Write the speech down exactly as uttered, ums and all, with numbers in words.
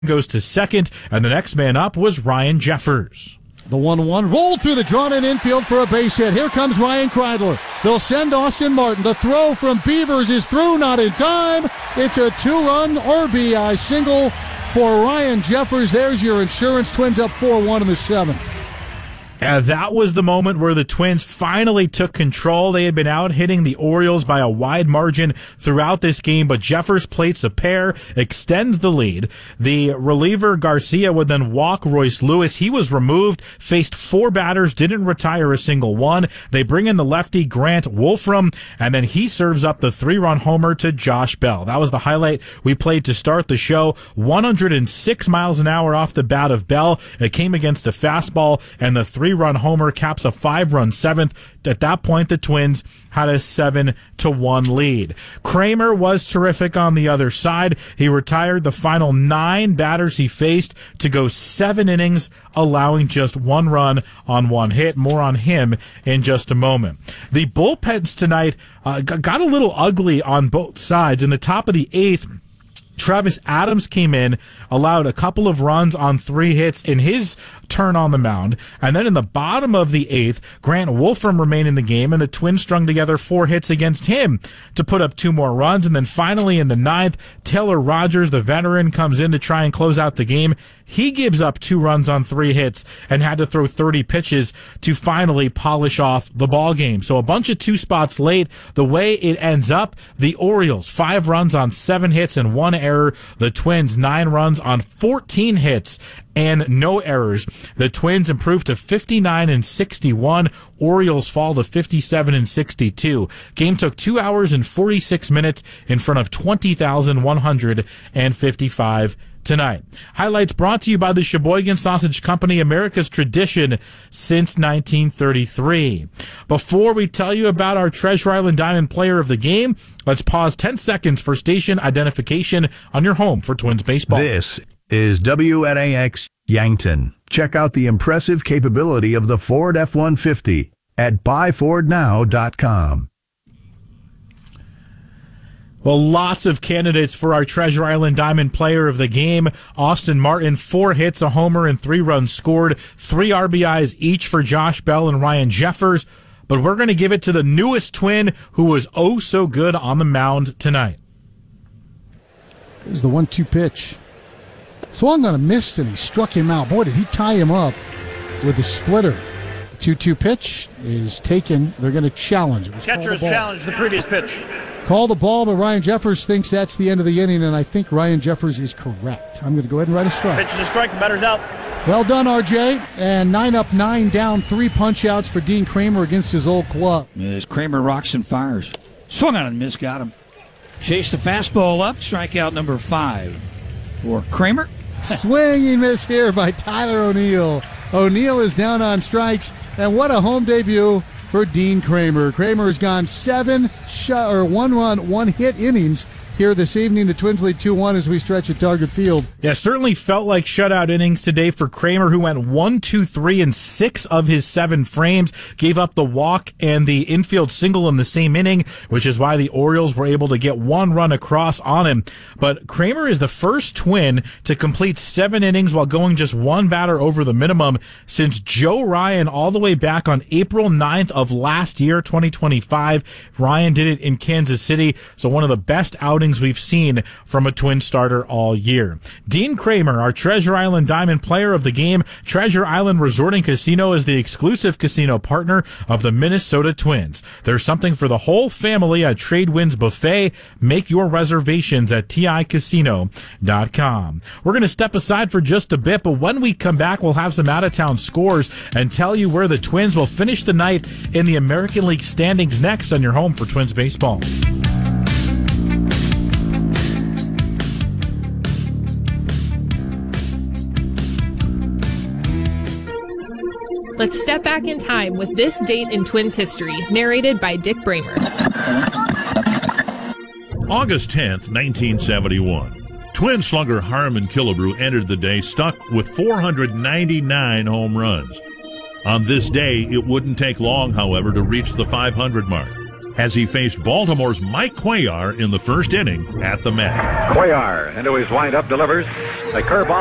goes to second, and the next man up was Ryan Jeffers. The one one rolled through the drawn-in infield for a base hit. Here comes Ryan Kreidler. They'll send Austin Martin. The throw from Beavers is through, not in time. It's a two-run R B I single for Ryan Jeffers. There's your insurance. Twins up four one in the seventh. Uh, that was the moment where the Twins finally took control. They had been out hitting the Orioles by a wide margin throughout this game, but Jeffers plates a pair, extends the lead. The reliever Garcia would then walk Royce Lewis. He was removed, faced four batters, didn't retire a single one. They bring in the lefty Grant Wolfram, and then he serves up the three-run homer to Josh Bell. That was the highlight we played to start the show. one hundred six miles an hour off the bat of Bell. It came against a fastball, and the three run homer caps a five-run seventh. At that point, the Twins had a seven to one lead. Kramer was terrific on the other side. He retired the final nine batters he faced to go seven innings, allowing just one run on one hit. More on him in just a moment. The bullpens tonight uh, got a little ugly on both sides. In the top of the eighth, Travis Adams came in, allowed a couple of runs on three hits in his turn on the mound. And then in the bottom of the eighth, Grant Wolfram remained in the game, and the Twins strung together four hits against him to put up two more runs. And then finally in the ninth, Taylor Rogers, the veteran, comes in to try and close out the game. He gives up two runs on three hits and had to throw thirty pitches to finally polish off the ball game. So a bunch of two spots late. The way it ends up, the Orioles, five runs on seven hits and one error. The Twins, nine runs on fourteen hits and no errors. The Twins improve to fifty-nine and sixty-one. Orioles fall to fifty-seven and sixty-two. Game took two hours and forty-six minutes in front of twenty thousand one hundred fifty-five tonight. Highlights brought to you by the Sheboygan Sausage Company, America's tradition since nineteen thirty-three. Before we tell you about our Treasure Island Diamond player of the game, let's pause ten seconds for station identification on your home for Twins baseball. This is W N A X Yankton. Check out the impressive capability of the Ford F one fifty at buy ford now dot com. Well, lots of candidates for our Treasure Island Diamond player of the game. Austin Martin, four hits, a homer, and three runs scored. Three R B Is each for Josh Bell and Ryan Jeffers. But we're going to give it to the newest Twin who was oh so good on the mound tonight. Here's the one two pitch. Swung on a missed, and he struck him out. Boy, did he tie him up with a splitter. The two two pitch is taken. They're going to challenge. It was Catcher has challenged the previous pitch. Called a ball, but Ryan Jeffers thinks that's the end of the inning, and I think Ryan Jeffers is correct. I'm going to go ahead and write a strike. Pitch is a strike, batter's out. Well done, R J. And nine up, nine down, three punch-outs for Dean Kramer against his old club. As Kramer rocks and fires. Swung on and missed, got him. Chased the fastball up, strikeout number five for Kramer. Swinging miss here by Tyler O'Neill. O'Neill is down on strikes, and what a home debut for Dean Kramer. Kramer has gone seven shot or one run, one hit innings here this evening. The Twins lead two one as we stretch at Target Field. Yeah, certainly felt like shutout innings today for Kramer, who went one, two, three in six of his seven frames, gave up the walk and the infield single in the same inning, which is why the Orioles were able to get one run across on him. But Kramer is the first Twin to complete seven innings while going just one batter over the minimum since Joe Ryan all the way back on April ninth of last year, twenty twenty-five. Ryan did it in Kansas City, so one of the best outings we've seen from a Twin starter all year. Dean Kramer, our Treasure Island Diamond player of the game. Treasure Island Resort and Casino is the exclusive casino partner of the Minnesota Twins. There's something for the whole family at Tradewinds Buffet. Make your reservations at T I casino dot com. We're going to step aside for just a bit, but when we come back, we'll have some out-of-town scores and tell you where the Twins will finish the night in the American League standings next on your home for Twins baseball. Let's step back in time with this date in Twins history, narrated by Dick Bramer. August tenth, nineteen seventy-one. Twin slugger Harmon Killebrew entered the day stuck with four hundred ninety-nine home runs. On this day, it wouldn't take long, however, to reach the five hundred mark. as he faced Baltimore's Mike Cuellar in the first inning at the Met. Cuellar into his windup delivers a curveball.